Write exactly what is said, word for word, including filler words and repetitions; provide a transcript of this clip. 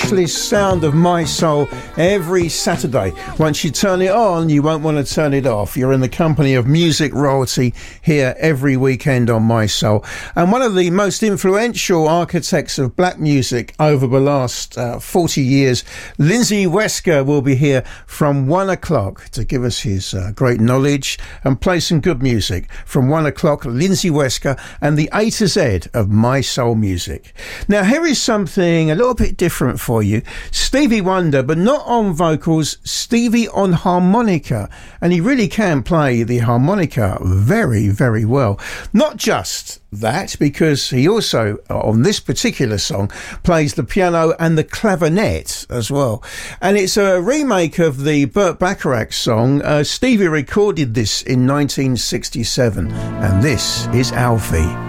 specialist sound of My Soul every Saturday. Once you turn it on, you won't want to turn it off. You're in the company of music royalty here every weekend on My Soul. And one of the most influential architects of black music over the last uh, forty years, Lindsey Wesker, will be here from one o'clock to give us his uh, great knowledge and play some good music. From one o'clock, Lindsey Wesker and the A to Z of My Soul music. Now, here is something a little bit different for you. Stevie Wonder, but not on vocals, Stevie on harmonica. And he really can play the harmonica very, very well. Not just that, because he also, on this particular song, plays the piano and the clavinet as well. And it's a remake of the Burt Bacharach song. Uh, Stevie recorded this in nineteen sixty-seven, and this is Alfie.